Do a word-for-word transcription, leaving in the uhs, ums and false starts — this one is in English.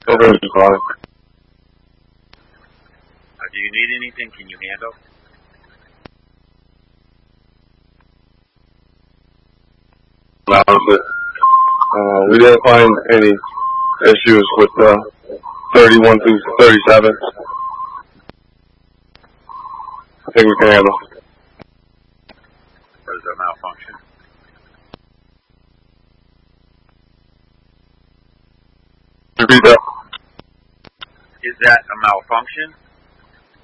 Over to calling. Uh, do you need anything? Can you handle? No, but, uh, we didn't find any issues with uh, thirty-one through thirty-seven. I think we can handle. Or is there a malfunction? Repeat that. Is that a malfunction?